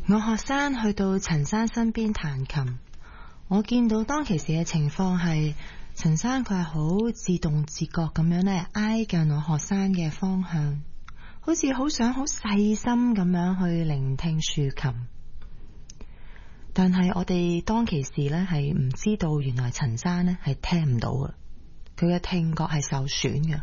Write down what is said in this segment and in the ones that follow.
我學生去到陳生身邊彈琴，我見到當其時嘅情況係陳生佢係好自動自覺咁樣咧挨近我學生嘅方向，好似好想好細心咁樣去聆聽豎琴。但係我哋當其時咧係唔知道，原來陳生咧係聽唔到嘅，佢嘅聽覺係受損嘅。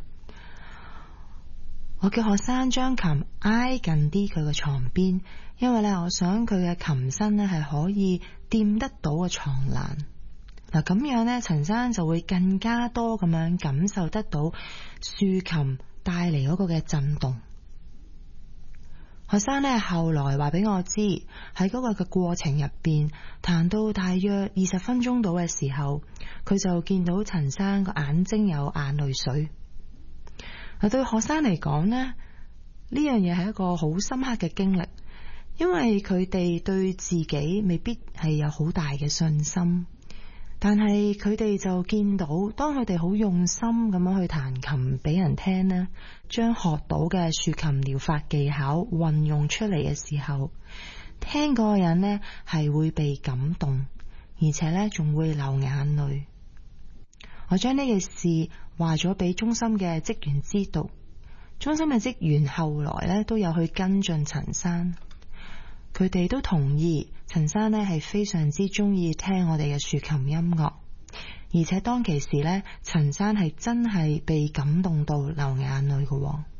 我叫學生將琴挨近啲佢嘅床邊，因為咧我想佢嘅琴身咧係可以掂得到嘅床欄。嗱，咁樣咧陳生就會更加多咁樣感受得到豎琴帶嚟嗰個嘅震動。學生咧後來話俾我知，喺嗰個嘅過程入邊，彈到大約20分鐘到嘅時候，佢就見到陳生個眼睛有眼淚水。對學生嚟講呢，呢樣嘢係一個好深刻嘅經歷，因為佢哋對自己未必係有好大嘅信心，但係佢哋就見到，當佢哋好用心咁樣去彈琴俾人聽呢，將學到嘅豎琴療法技巧運用出嚟嘅時候，聽嗰個人呢係會被感動，而且呢仲會流眼淚。我將呢件事話咗俾中心嘅職員知道，中心嘅職員後來呢都有去跟進陳生，佢哋都同意陳生呢係非常之中意聽我哋嘅豎琴音樂，而且當其時呢陳生係真係被感動到流眼淚嘅。